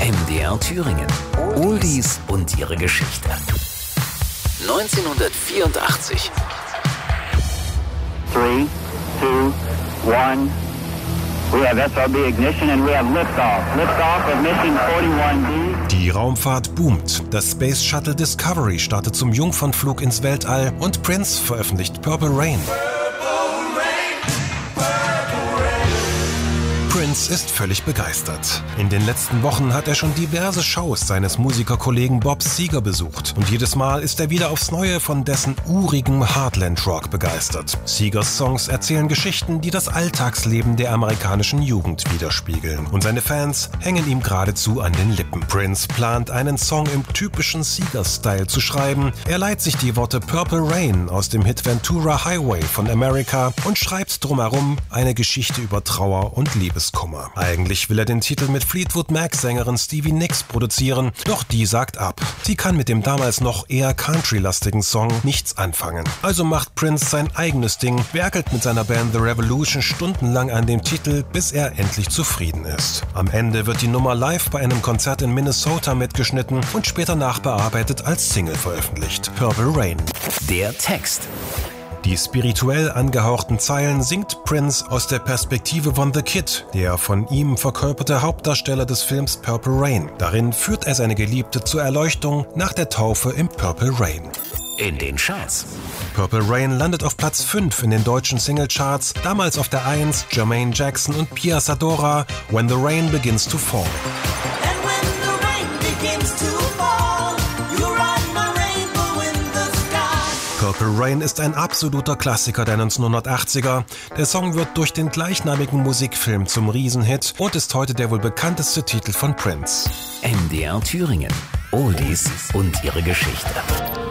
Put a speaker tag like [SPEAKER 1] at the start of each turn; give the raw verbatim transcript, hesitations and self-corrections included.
[SPEAKER 1] M D R Thüringen. Oldies und ihre Geschichte. neunzehnhundertvierundachtzig.
[SPEAKER 2] Three, two, one. We have S R B ignition and we have liftoff. Liftoff of Mission forty-one D.
[SPEAKER 3] Die Raumfahrt boomt. Das Space Shuttle Discovery startet zum Jungfernflug ins Weltall und Prince veröffentlicht Purple Rain. Prince ist völlig begeistert. In den letzten Wochen hat er schon diverse Shows seines Musikerkollegen Bob Seger besucht. Und jedes Mal ist er wieder aufs Neue von dessen urigem Heartland-Rock begeistert. Segers Songs erzählen Geschichten, die das Alltagsleben der amerikanischen Jugend widerspiegeln. Und seine Fans hängen ihm geradezu an den Lippen. Prince plant, einen Song im typischen Seger-Style zu schreiben. Er leiht sich die Worte Purple Rain aus dem Hit Ventura Highway von America und schreibt drumherum eine Geschichte über Trauer und Liebeskummer. Eigentlich will er den Titel mit Fleetwood Mac-Sängerin Stevie Nicks produzieren, doch die sagt ab. Sie kann mit dem damals noch eher country-lastigen Song nichts anfangen. Also macht Prince sein eigenes Ding, werkelt mit seiner Band The Revolution stundenlang an dem Titel, bis er endlich zufrieden ist. Am Ende wird die Nummer live bei einem Konzert in Minnesota mitgeschnitten und später nachbearbeitet als Single veröffentlicht. Purple Rain.
[SPEAKER 1] Der Text.
[SPEAKER 3] Die spirituell angehauchten Zeilen singt Prince aus der Perspektive von The Kid, der von ihm verkörperte Hauptdarsteller des Films Purple Rain. Darin führt er seine Geliebte zur Erleuchtung nach der Taufe im Purple Rain.
[SPEAKER 1] In den Charts.
[SPEAKER 3] Purple Rain landet auf Platz fünf in den deutschen Singlecharts, damals auf der eins Jermaine Jackson und Pia Zadora, When the Rain Begins to Fall. Purple Rain ist ein absoluter Klassiker der neunzehnhundertachtziger. Der Song wird durch den gleichnamigen Musikfilm zum Riesenhit und ist heute der wohl bekannteste Titel von Prince.
[SPEAKER 1] M D R Thüringen. Oldies und ihre Geschichte.